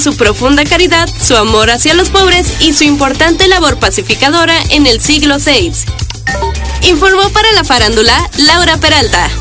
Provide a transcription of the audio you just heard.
su profunda caridad, su amor hacia los pobres y su importante labor pacificadora en el siglo VI. Informó para la farándula Laura Peralta.